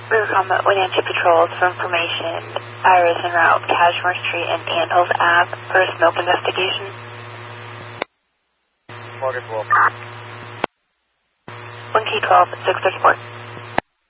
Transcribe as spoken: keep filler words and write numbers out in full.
River Combat Wenatchee Patrols for information. Iris en route, Cashmere Street and Anthills Ave for a smoke investigation. Morgan twelve. one K twelve, six thirty-four.